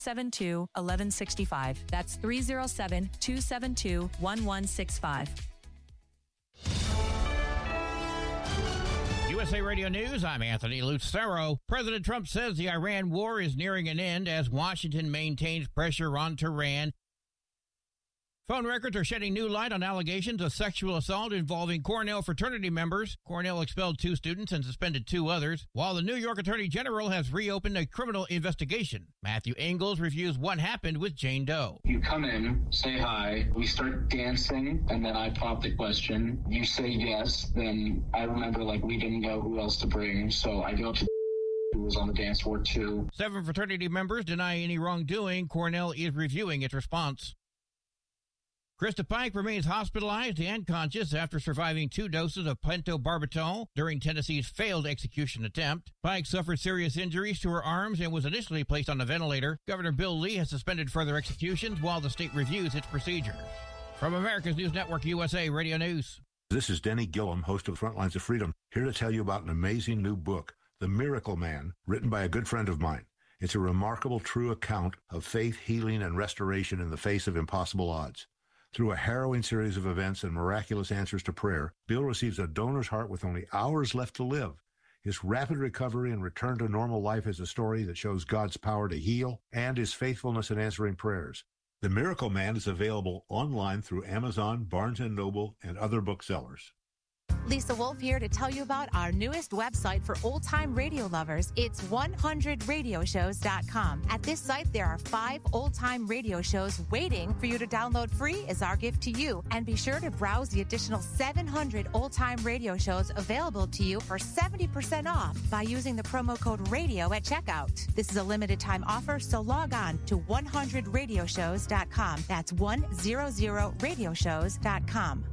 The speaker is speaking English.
307-272-1165. That's 307-272-1165. USA Radio News, I'm Anthony Lucero. President Trump says the Iran war is nearing an end as Washington maintains pressure on Tehran. Phone records are shedding new light on allegations of sexual assault involving Cornell fraternity members. Cornell expelled 2 students and suspended 2 others, while the New York Attorney General has reopened a criminal investigation. Matthew Ingalls reviews what happened with Jane Doe. You come in, say hi, we start dancing, and then I pop the question. You say yes, then I remember we didn't know who else to bring, so I go up to who was on the dance floor too. 7 fraternity members deny any wrongdoing. Cornell is reviewing its response. Krista Pike remains hospitalized and conscious after surviving 2 doses of pentobarbital during Tennessee's failed execution attempt. Pike suffered serious injuries to her arms and was initially placed on a ventilator. Governor Bill Lee has suspended further executions while the state reviews its procedures. From America's News Network, USA Radio News. This is Denny Gillum, host of Front Lines of Freedom, here to tell you about an amazing new book, The Miracle Man, written by a good friend of mine. It's a remarkable, true account of faith, healing, and restoration in the face of impossible odds. Through a harrowing series of events and miraculous answers to prayer, Bill receives a donor's heart with only hours left to live. His rapid recovery and return to normal life is a story that shows God's power to heal and his faithfulness in answering prayers. The Miracle Man is available online through Amazon, Barnes & Noble, and other booksellers. Lisa Wolf here to tell you about our newest website for old-time radio lovers. It's 100radioshows.com. At this site, there are 5 old-time radio shows waiting for you to download free as our gift to you. And be sure to browse the additional 700 old-time radio shows available to you for 70% off by using the promo code RADIO at checkout. This is a limited-time offer, so log on to 100radioshows.com. That's 100radioshows.com.